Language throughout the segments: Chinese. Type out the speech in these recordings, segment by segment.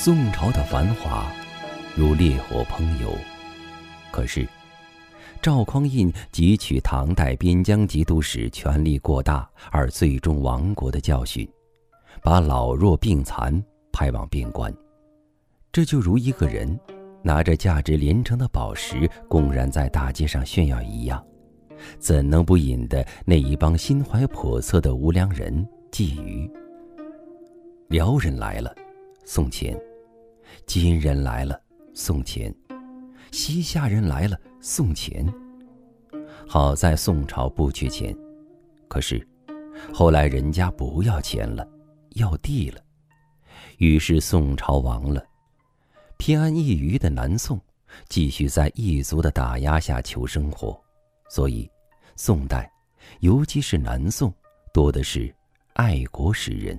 宋朝的繁华如烈火烹油，可是赵匡胤汲取唐代边疆节度使权力过大而最终亡国的教训，把老弱病残派往边关。这就如一个人拿着价值连城的宝石公然在大街上炫耀一样，怎能不引得那一帮心怀叵测的无良人觊觎？辽人来了，送钱；金人来了，送钱；西夏人来了，送钱。好在宋朝不缺钱，可是后来人家不要钱了，要地了，于是宋朝亡了。偏安一隅的南宋继续在异族的打压下求生活，所以宋代，尤其是南宋，多的是爱国诗人。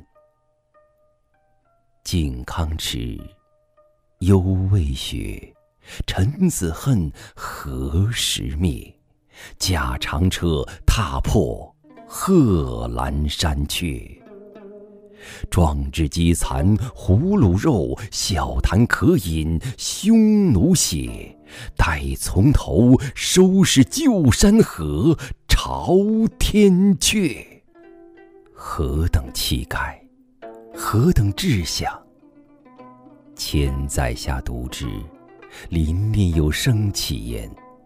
靖康耻，犹未雪，臣子恨，何时灭？驾长车，踏破贺兰山缺。壮志饥残胡虏肉，小谈渴饮匈奴血。待从头，收拾旧山河，朝天阙。何等气概，何等志向！千载下读之，凛凛有生气焉。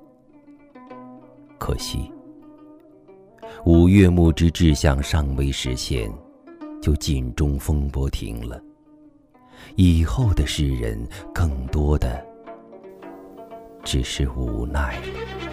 可惜五岳牧之志向尚未实现，就尽忠风波停了。以后的诗人更多的只是无奈了。